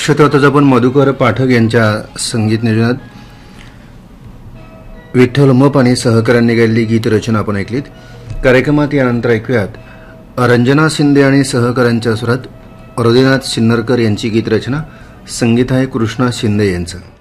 श्रोते आपण मधुकर पाठक यांच्या संगीत नियोजनात विठ्ठल उमप आणि सहकाऱ्यांनी गायलेली गीतरचना आपण ऐकलीत. कार्यक्रमात यानंतर ऐकूयात रंजना शिंदे आणि सहकाऱ्यांच्या सुरात हृदयनाथ सिन्नरकर यांची गीतरचना. संगीत आहे कृष्णा शिंदे यांचं.